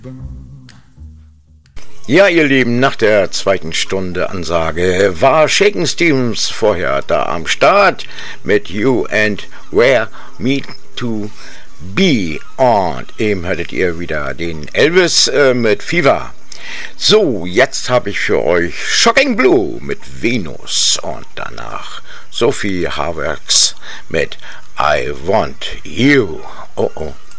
Ja, ihr Lieben, nach der zweiten Stunde Ansage war Shakin' Stevens vorher da am Start mit You and Where Me to Be. Und eben hörtet ihr wieder den Elvis mit Fever. So, jetzt habe ich für euch Shocking Blue mit Venus und danach Sophie Haworks mit I Want You. Oh oh.